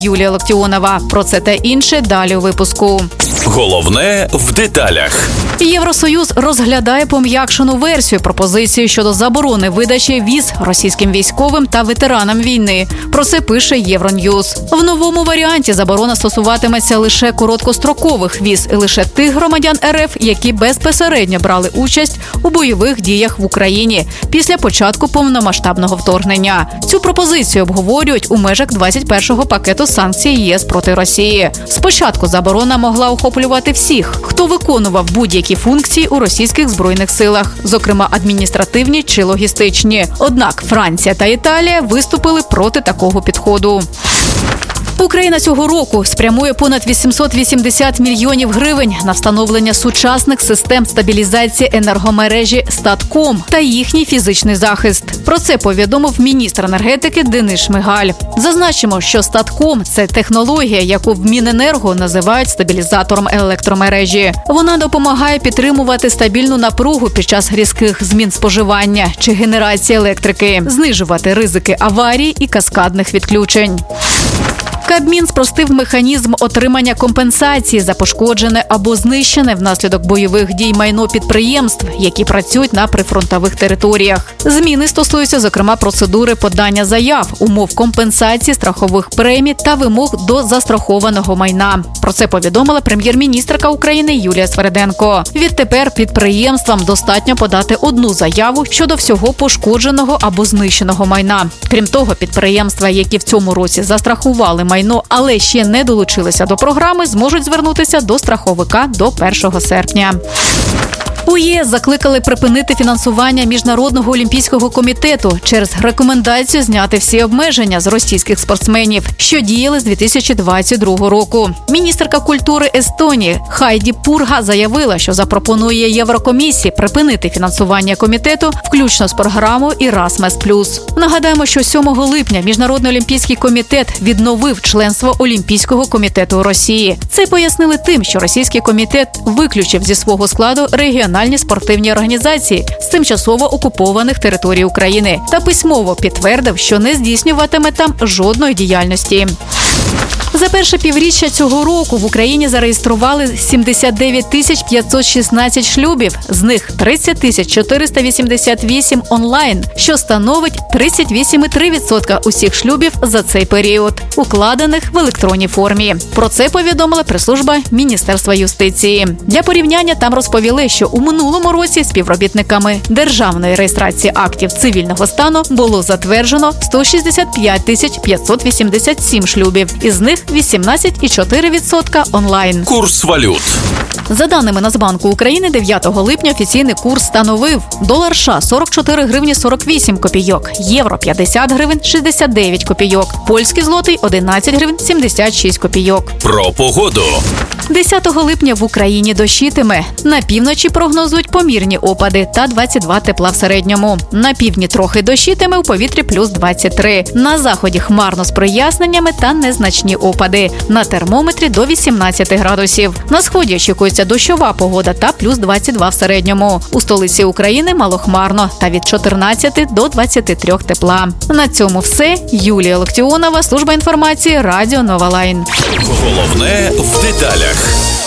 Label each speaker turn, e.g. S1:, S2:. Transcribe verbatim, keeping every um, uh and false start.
S1: Юлія Локтіонова. Про це та інше далі у випуску.
S2: Головне в деталях.
S1: Євросоюз розглядає пом'якшену версію пропозиції щодо заборони видачі віз російським військовим та ветеранам війни. Про це пише Євроньюз. В новому варіанті заборона стосуватиметься лише короткострокових віз і лише тих громадян РФ, які безпосередньо брали участь у бойових діях в Україні після початку повномасштабного вторгнення. Цю пропозицію обговорюють у межах двадцять першого пакету санкцій ЄС проти Росії. Спочатку заборона могла охоплювати всіх, хто виконував будь-які функції у російських збройних силах, зокрема адміністративні чи логістичні. Однак Франція та Італія виступили проти такого підходу. Україна цього року спрямує понад вісімсот вісімдесят мільйонів гривень на встановлення сучасних систем стабілізації енергомережі «Статком» та їхній фізичний захист. Про це повідомив міністр енергетики Денис Шмигаль. Зазначимо, що «Статком» – це технологія, яку в Міненерго називають стабілізатором електромережі. Вона допомагає підтримувати стабільну напругу під час різких змін споживання чи генерації електрики, знижувати ризики аварій і каскадних відключень. Кабмін спростив механізм отримання компенсації за пошкоджене або знищене внаслідок бойових дій майно підприємств, які працюють на прифронтових територіях. Зміни стосуються, зокрема, процедури подання заяв, умов компенсації страхових премій та вимог до застрахованого майна. Про це повідомила прем'єр-міністерка України Юлія Свериденко. Відтепер підприємствам достатньо подати одну заяву щодо всього пошкодженого або знищеного майна. Крім того, підприємства, які в цьому році застрахували майно, але ще не долучилися до програми, зможуть звернутися до страховика до першого серпня. У ЄС закликали припинити фінансування Міжнародного олімпійського комітету через рекомендацію зняти всі обмеження з російських спортсменів, що діяли з дві тисячі двадцять другого року. Міністерка культури Естонії Хайді Пурга заявила, що запропонує Єврокомісії припинити фінансування комітету, включно з програмою «Erasmus плюс». Нагадаємо, що сьомого липня Міжнародний олімпійський комітет відновив членство Олімпійського комітету Росії. Це пояснили тим, що російський комітет виключив зі свого складу регіональні спортивні організації з тимчасово окупованих територій України та письмово підтвердив, що не здійснюватиме там жодної діяльності. За перше півріччя цього року в Україні зареєстрували сімдесят дев'ять тисяч п'ятсот шістнадцять шлюбів, з них тридцять тисяч чотириста вісімдесят вісім онлайн, що становить тридцять вісім цілих три десятих відсотка усіх шлюбів за цей період, укладених в електронній формі. Про це повідомила прес-служба Міністерства юстиції. Для порівняння там розповіли, що у минулому році співробітниками Державної реєстрації актів цивільного стану було затверджено сто шістдесят п'ять тисяч п'ятсот вісімдесят сім шлюбів, із них вісімнадцять цілих чотири десятих відсотка онлайн.
S2: Курс валют.
S1: За даними Нацбанку України, дев'ятого липня офіційний курс становив: долар США – сорок чотири гривні сорок вісім копійок, євро – п'ятдесят гривень шістдесят дев'ять копійок, польський злотий – одинадцять гривень сімдесят шість копійок.
S2: Про погоду.
S1: десятого липня в Україні дощитиме. На півночі прогнозують помірні опади та двадцять два тепла в середньому. На півдні трохи дощитиме, у повітрі плюс двадцять три. На заході хмарно з проясненнями та незначні опади. На термометрі до вісімнадцяти градусів. На сході очікується дощова погода та плюс двадцять два в середньому. У столиці України малохмарно та від чотирнадцяти до двадцяти трьох тепла. На цьому все. Юлія Локтіонова, служба інформації, Радіо Нова Лайн.
S2: Головне в деталях.